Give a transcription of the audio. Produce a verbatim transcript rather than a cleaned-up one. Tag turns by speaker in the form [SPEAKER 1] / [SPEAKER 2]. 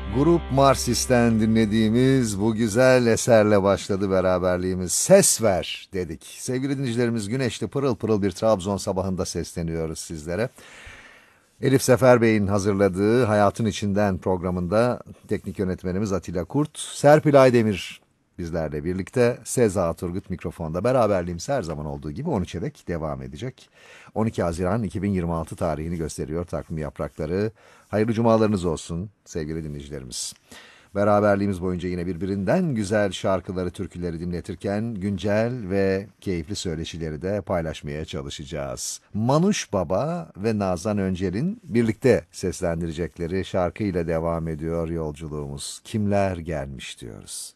[SPEAKER 1] Grup Marsis'ten dinlediğimiz bu güzel eserle başladı beraberliğimiz. Ses ver dedik. Sevgili dinleyicilerimiz, güneşli pırıl pırıl bir Trabzon sabahında sesleniyoruz sizlere. Elif Sefer Bey'in hazırladığı Hayatın İçinden programında teknik yönetmenimiz Atilla Kurt, Serpil Aydemir bizlerle birlikte, Seza Turgut mikrofonda. Beraberliğimiz her zaman olduğu gibi on üçe dek devam edecek. on iki Haziran iki bin yirmi altı tarihini gösteriyor takvim yaprakları. Hayırlı cumalarınız olsun sevgili dinleyicilerimiz. Beraberliğimiz boyunca yine birbirinden güzel şarkıları, türküleri dinletirken güncel ve keyifli söyleşileri de paylaşmaya çalışacağız. Manuş Baba ve Nazan Öncel'in birlikte seslendirecekleri şarkıyla devam ediyor yolculuğumuz. Kimler gelmiş diyoruz.